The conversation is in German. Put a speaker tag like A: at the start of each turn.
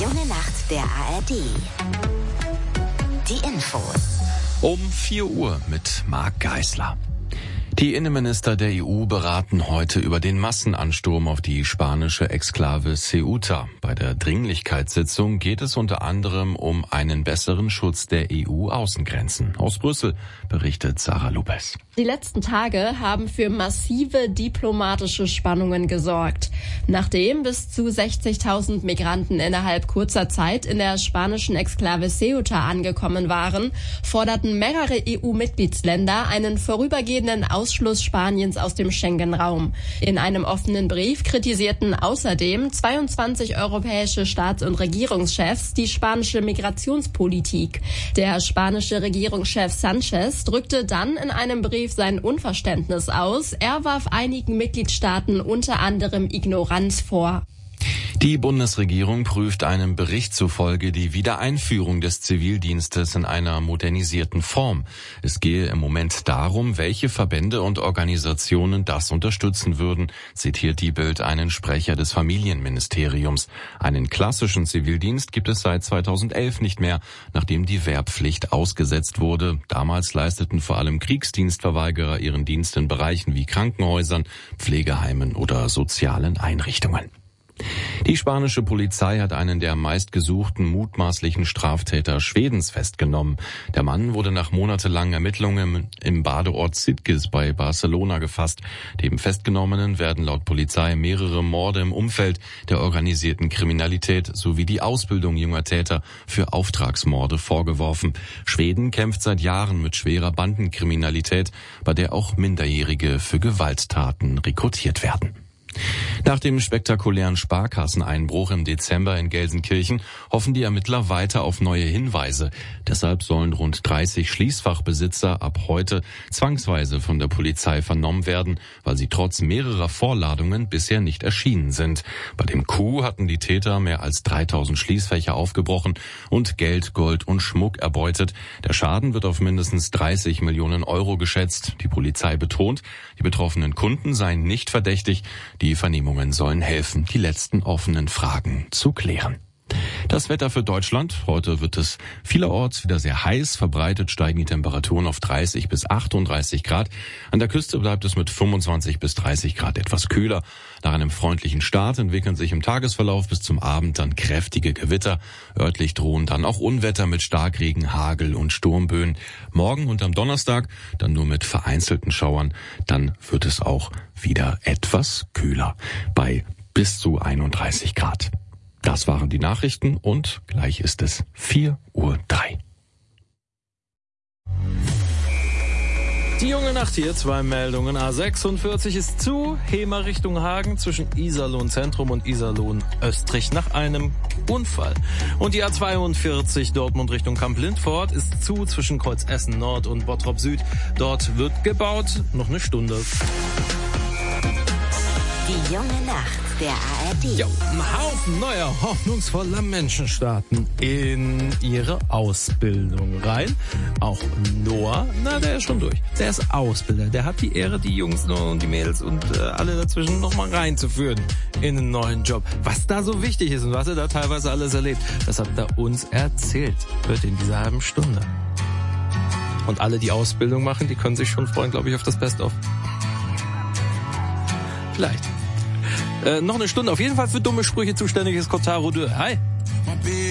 A: junge Nacht der ARD. Die Infos.
B: Um 4 Uhr mit Marc Geisler. Die Innenminister der EU beraten heute über den Massenansturm auf die spanische Exklave Ceuta. Bei der Dringlichkeitssitzung geht es unter anderem um einen besseren Schutz der EU-Außengrenzen. Aus Brüssel berichtet Sarah Lopez.
C: Die letzten Tage haben für massive diplomatische Spannungen gesorgt. Nachdem bis zu 60.000 Migranten innerhalb kurzer Zeit in der spanischen Exklave Ceuta angekommen waren, forderten mehrere EU-Mitgliedsländer einen vorübergehenden Ausschluss Spaniens aus dem Schengen-Raum. In einem offenen Brief kritisierten außerdem 22 europäische Staats- und Regierungschefs die spanische Migrationspolitik. Der spanische Regierungschef Sanchez drückte dann in einem Brief sein Unverständnis aus. Er warf einigen Mitgliedstaaten unter anderem Ignoranz vor.
B: Die Bundesregierung prüft einem Bericht zufolge die Wiedereinführung des Zivildienstes in einer modernisierten Form. Es gehe im Moment darum, welche Verbände und Organisationen das unterstützen würden, zitiert die Bild einen Sprecher des Familienministeriums. Einen klassischen Zivildienst gibt es seit 2011 nicht mehr, nachdem die Wehrpflicht ausgesetzt wurde. Damals leisteten vor allem Kriegsdienstverweigerer ihren Dienst in Bereichen wie Krankenhäusern, Pflegeheimen oder sozialen Einrichtungen. Die spanische Polizei hat einen der meistgesuchten mutmaßlichen Straftäter Schwedens festgenommen. Der Mann wurde nach monatelangen Ermittlungen im Badeort Sitges bei Barcelona gefasst. Dem Festgenommenen werden laut Polizei mehrere Morde im Umfeld der organisierten Kriminalität sowie die Ausbildung junger Täter für Auftragsmorde vorgeworfen. Schweden kämpft seit Jahren mit schwerer Bandenkriminalität, bei der auch Minderjährige für Gewalttaten rekrutiert werden. Nach dem spektakulären Sparkasseneinbruch im Dezember in Gelsenkirchen hoffen die Ermittler weiter auf neue Hinweise. Deshalb sollen rund 30 Schließfachbesitzer ab heute zwangsweise von der Polizei vernommen werden, weil sie trotz mehrerer Vorladungen bisher nicht erschienen sind. Bei dem Coup hatten die Täter mehr als 3000 Schließfächer aufgebrochen und Geld, Gold und Schmuck erbeutet. Der Schaden wird auf mindestens 30 Millionen Euro geschätzt. Die Polizei betont, die betroffenen Kunden seien nicht verdächtig. Die Vernehmungen sollen helfen, die letzten offenen Fragen zu klären. Das Wetter für Deutschland. Heute wird es vielerorts wieder sehr heiß. Verbreitet steigen die Temperaturen auf 30 bis 38 Grad. An der Küste bleibt es mit 25 bis 30 Grad etwas kühler. Nach einem freundlichen Start entwickeln sich im Tagesverlauf bis zum Abend dann kräftige Gewitter. Örtlich drohen dann auch Unwetter mit Starkregen, Hagel und Sturmböen. Morgen und am Donnerstag dann nur mit vereinzelten Schauern. Dann wird es auch wieder etwas kühler bei bis zu 31 Grad. Das waren die Nachrichten und gleich ist es 4:03 Uhr.
D: Die junge Nacht hier, 2 Meldungen. A46 ist zu, Hemer Richtung Hagen zwischen Iserlohn Zentrum und Iserlohn Östrich nach einem Unfall. Und die A42 Dortmund Richtung Kamp-Lindfort ist zu zwischen Kreuz Essen Nord und Bottrop Süd. Dort wird gebaut, noch eine Stunde.
A: Die junge Nacht der ARD.
D: Ja, ein Haufen neuer, hoffnungsvoller Menschen starten in ihre Ausbildung rein. Auch Noah, der ist schon durch. Der ist Ausbilder. Der hat die Ehre, die Jungs und die Mädels und alle dazwischen nochmal reinzuführen in einen neuen Job. Was da so wichtig ist und was er da teilweise alles erlebt, das hat er uns erzählt. Hört in dieser halben Stunde. Und alle, die Ausbildung machen, die können sich schon freuen, glaube ich, auf das Best-of. Vielleicht. Noch eine Stunde. Auf jeden Fall für dumme Sprüche zuständig ist Kotaro Dürr. Hi.